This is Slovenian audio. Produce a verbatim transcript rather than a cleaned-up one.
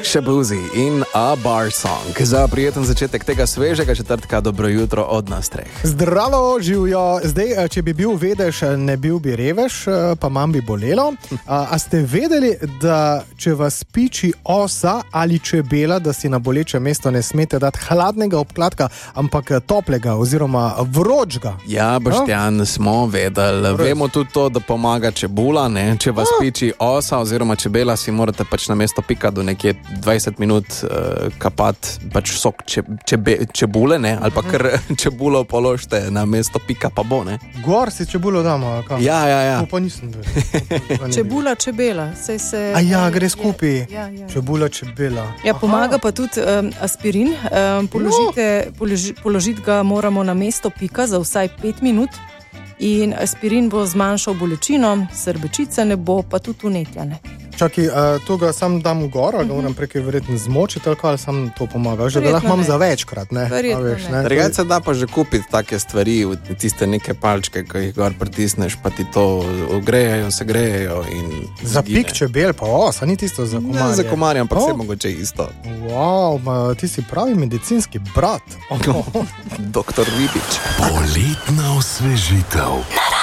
Shabuzi in A Bar Song. Za prijeten začetek tega svežega četrtka, dobro jutro od nas treh. Zdravo, živijo. Zdaj, če bi bil vedež, ne bil bi revež, pa manj bi bolelo. A, a ste vedeli, da če vas piči osa ali čebela, da si na boleče mesto ne smete dati hladnega obkladka, ampak toplega oziroma vročega? Ja, Boštjan, smo vedeli. Res. Vemo tudi to, da pomaga čebula, ne? Če vas A. piči osa oziroma čebela, si morate pač na mesto pika do nekje dvajset minut uh, kapati pač sok če, čebe, čebule, ne? Ali pa kar čebulo položite na mesto pika, pa bo, ne? Gor si čebulo damo, ali kaj? Ja, ja, ja. To pa nisem vedel. Čebula, čebela, saj se... A ja, gre skupaj. Ja, ja. Čebula, čebela. Ja, pomaga pa tudi um, aspirin. Um, položite, položi, položiti ga moramo na mesto pika za vsaj pet minut in aspirin bo zmanjšal bolečino, srbečice ne bo, pa tudi vnetja ne. Čakaj, uh, to ga sam dam gor, ali ga moram prekaj verjetno zmočiti, ali kaj, ali sam to pomaga? Že da lahko imam ne. za večkrat, ne? Verjetno A veš, ne. Drugače se da pa že kupiti take stvari, tiste neke palčke, ki jih gor pritisneš, pa ti to ogrejejo, se grejejo in... Za zgine. pik čebel, pa os, a ni tisto za komarje? Ne, za komarje, ampak O. vse mogoče isto. Wow, ma, ti si pravi medicinski brat. Doktor Vidič. Poletna osvežitev.